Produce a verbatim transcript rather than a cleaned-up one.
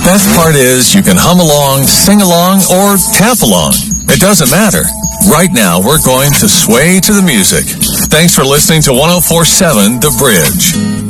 Best part is you can hum along, sing along, or tap along. It doesn't matter. Right now, we're going to sway to the music. Thanks for listening to one oh four point seven The Bridge.